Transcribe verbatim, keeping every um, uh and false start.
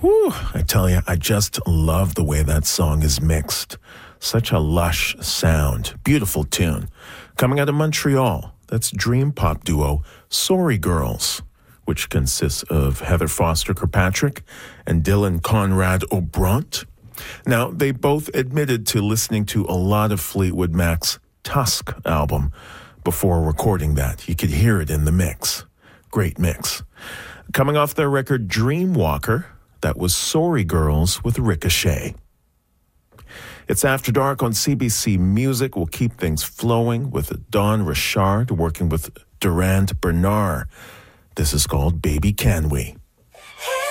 Whew, I tell you, I just love the way that song is mixed. Such a lush sound. Beautiful tune. Coming out of Montreal, that's dream pop duo Sorry Girls, which consists of Heather Foster Kirkpatrick and Dylan Conrad O'Bront. Now, they both admitted to listening to a lot of Fleetwood Mac's Tusk album before recording that. You could hear it in the mix. Great mix. Coming off their record Dreamwalker, that was Sorry Girls with Ricochet. It's After Dark on C B C Music. We'll keep things flowing with Don Richard working with Durand Bernard. This is called Baby Can We.